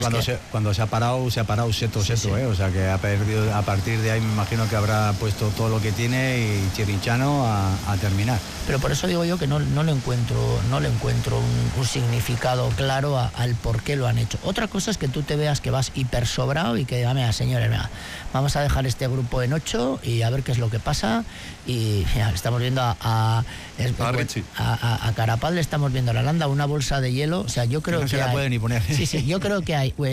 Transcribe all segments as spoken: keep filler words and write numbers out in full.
Cuando, que... se, cuando se ha parado, se ha parado seto, sí, seto, sí. ¿eh? O sea que ha perdido, a partir de ahí me imagino que habrá puesto todo lo que tiene y chirinchano a, a terminar. Pero por eso digo yo que no, no le encuentro, no le encuentro un, un significado claro a, al por qué lo han hecho. Otra cosa es que tú te veas que vas hiper sobrado y que digas, mira, señores, mira, vamos a dejar este grupo en ocho y a ver qué es lo que pasa. Y mira, estamos viendo a, a, a, a, a Carapaz, le estamos viendo a la Landa una bolsa de hielo. O sea, yo creo no que se la hay, puede ni poner. Sí, sí, yo creo que hay eh,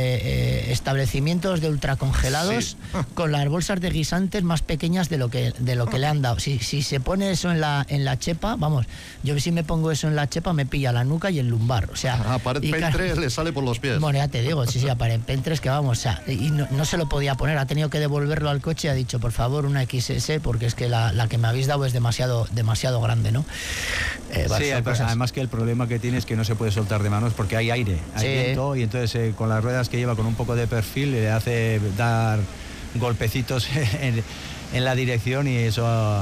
eh, establecimientos de ultracongelados sí. con las bolsas de guisantes más pequeñas de lo que de lo que le han dado. Si, si se pone eso en la en la chepa, vamos, yo si me pongo eso en la chepa me pilla la nuca y el lumbar. O sea, a Pared Pentre le sale por los pies. Bueno, ya te digo, sí, sí, a Pared Pentre es que vamos, o sea, y no, no se lo podía poner, ha tenido que devolverlo al coche y ha dicho, por favor, una equis ese, porque es que la, la que me habéis dado es demasiado demasiado grande, ¿no? Eh, sí, además que el problema que tiene es que no se puede soltar de manos porque hay aire, hay sí. viento y entonces eh, con las ruedas que lleva con un poco de perfil le hace dar golpecitos en, en la dirección y eso,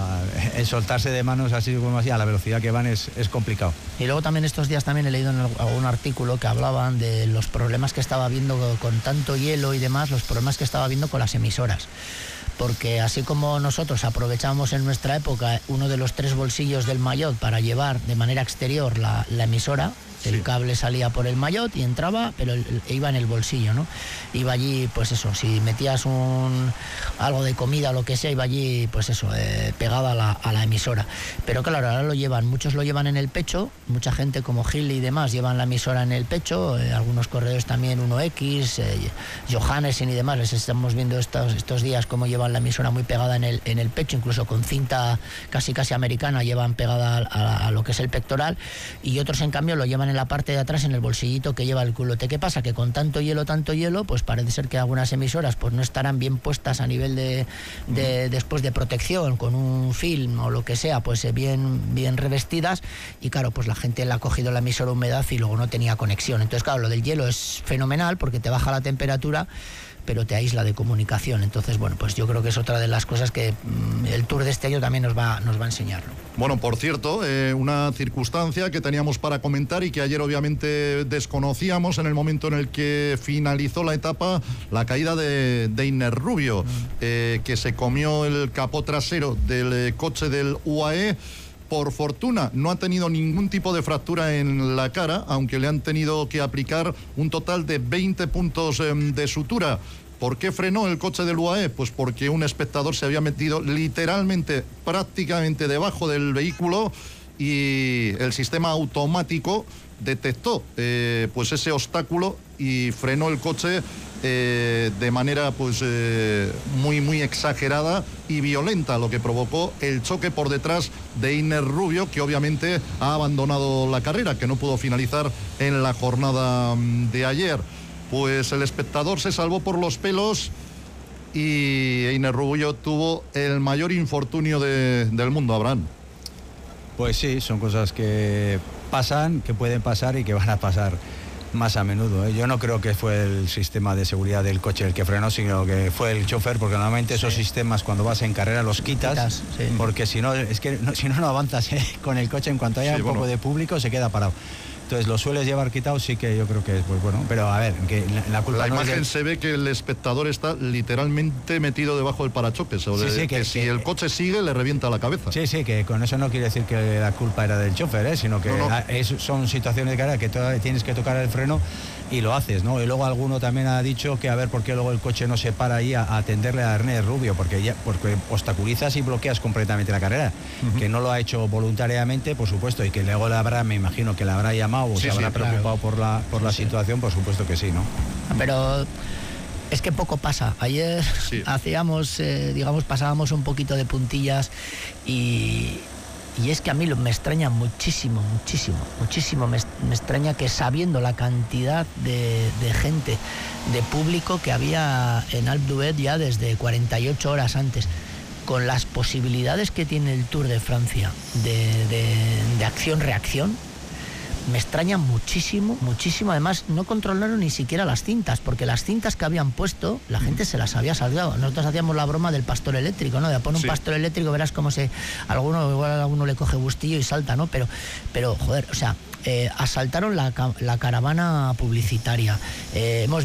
el soltarse de manos así como así a la velocidad que van es, es complicado. Y luego también estos días también he leído en algún artículo que hablaban de los problemas que estaba habiendo con tanto hielo y demás, los problemas que estaba habiendo con las emisoras. Porque así como nosotros aprovechamos en nuestra época uno de los tres bolsillos del maillot para llevar de manera exterior la, la emisora, el cable salía por el maillot y entraba, pero el, el, iba en el bolsillo, ¿no? Iba allí, pues eso, si metías un algo de comida o lo que sea, iba allí, pues eso, eh, pegada a la, a la emisora. Pero claro, ahora lo llevan, muchos lo llevan en el pecho, mucha gente como Gil y demás llevan la emisora en el pecho, eh, algunos corredores también uno equis, eh, Johannesen y demás, les estamos viendo estos, estos días cómo llevan la emisora muy pegada en el, en el pecho, incluso con cinta casi casi americana llevan pegada a, a, a lo que es el pectoral, y otros en cambio lo llevan en la parte de atrás en el bolsillito que lleva el culote. ¿Qué pasa? Que con tanto hielo, tanto hielo, pues parece ser que algunas emisoras pues no estarán bien puestas a nivel de, de después de protección, con un film o lo que sea, pues bien, bien revestidas, y claro, pues la gente le ha cogido la emisora humedad y luego no tenía conexión. Entonces claro, lo del hielo es fenomenal porque te baja la temperatura, pero te aísla de comunicación. Entonces, bueno, pues yo creo que es otra de las cosas que mmm, el Tour de este año también nos va, nos va a enseñarlo. Bueno, por cierto, eh, una circunstancia que teníamos para comentar y que ayer obviamente desconocíamos en el momento en el que finalizó la etapa, la caída de, de Iner Rubio, mm. eh, que se comió el capó trasero del eh, coche del U A E. Por fortuna no ha tenido ningún tipo de fractura en la cara, aunque le han tenido que aplicar un total de veinte puntos eh, de sutura. ¿Por qué frenó el coche del U A E? Pues porque un espectador se había metido literalmente, prácticamente debajo del vehículo y el sistema automático detectó eh, pues ese obstáculo y frenó el coche eh, de manera pues eh, muy muy exagerada y violenta, lo que provocó el choque por detrás de Iner Rubio, que obviamente ha abandonado la carrera, que no pudo finalizar en la jornada de ayer. Pues el espectador se salvó por los pelos y Iner Rubio tuvo el mayor infortunio de, del mundo, Abraham. Pues sí, son cosas que pasan, que pueden pasar y que van a pasar más a menudo, ¿eh? Yo no creo que fue el sistema de seguridad del coche el que frenó, sino que fue el chofer, porque normalmente sí. Esos sistemas cuando vas en carrera los quitas, quitas sí. Porque si no, es que no, si no, no avanzas, ¿eh? Con el coche, en cuanto haya sí, un bueno. poco de público se queda parado. Entonces lo sueles llevar quitado, sí que yo creo que es pues bueno, pero a ver, que la, la culpa la no imagen es de... se ve que el espectador está literalmente metido debajo del parachoques, o de, sí, sí, que, que si que, el coche sigue le revienta la cabeza. Sí, sí, que con eso no quiere decir que la culpa era del chofer, ¿eh? Sino que no, no. Es, son situaciones de carrera que todavía tienes que tocar el freno y lo haces, ¿no? Y luego alguno también ha dicho que a ver por qué luego el coche no se para ahí a, a atenderle a Ernest Rubio, porque ya porque obstaculizas y bloqueas completamente la carrera, uh-huh. Que no lo ha hecho voluntariamente, por supuesto, y que luego le habrá, me imagino que le habrá llamado o sí, se habrá sí, preocupado claro. por la por la sí, situación, por supuesto que sí, ¿no? Pero es que poco pasa. Ayer sí. hacíamos, eh, digamos, pasábamos un poquito de puntillas y Y es que a mí me extraña muchísimo, muchísimo, muchísimo. Me, me extraña que sabiendo la cantidad de, de gente, de público que había en Alpe d'Huez ya desde cuarenta y ocho horas antes, con las posibilidades que tiene el Tour de Francia de, de, de acción-reacción, me extraña muchísimo, muchísimo. Además, no controlaron ni siquiera las cintas, porque las cintas que habían puesto, la gente se las había salgado. Nosotros hacíamos la broma del pastor eléctrico, ¿no? De poner un sí. pastor eléctrico, verás cómo se... Alguno, igual a alguno le coge gustillo y salta, ¿no? Pero, pero joder, o sea, eh, asaltaron la, la caravana publicitaria. Eh, hemos